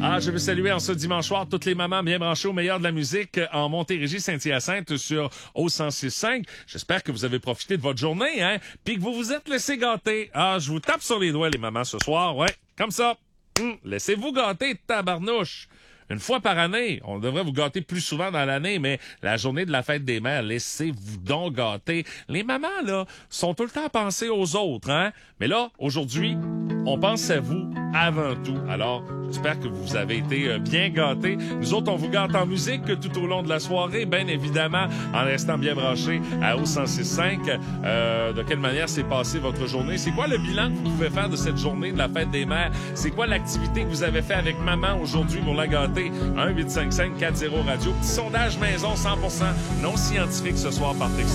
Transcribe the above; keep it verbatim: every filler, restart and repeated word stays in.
Ah, je veux saluer en ce dimanche soir toutes les mamans bien branchées au meilleur de la musique en Montérégie, Saint-Hyacinthe sur O cent six cinq. J'espère que vous avez profité de votre journée, hein, puis que vous vous êtes laissé gâter. Ah, je vous tape sur les doigts, les mamans, ce soir, ouais, comme ça. Hum, laissez-vous gâter, tabarnouche. Une fois par année, on devrait vous gâter plus souvent dans l'année, mais la journée de la fête des mères, laissez-vous donc gâter. Les mamans, là, sont tout le temps à penser aux autres, hein? Mais là, aujourd'hui, on pense à vous avant tout. Alors, j'espère que vous avez été euh, bien gâtés. Nous autres, on vous gâte en musique tout au long de la soirée, bien évidemment, en restant bien branchés à O cent six cinq. Euh, de quelle manière s'est passée votre journée? C'est quoi le bilan que vous pouvez faire de cette journée de la fête des mères? C'est quoi l'activité que vous avez fait avec maman aujourd'hui pour la gâter? un huit cinq cinq quatre zéro radio. Petit sondage maison cent pour cent non scientifique ce soir par texte.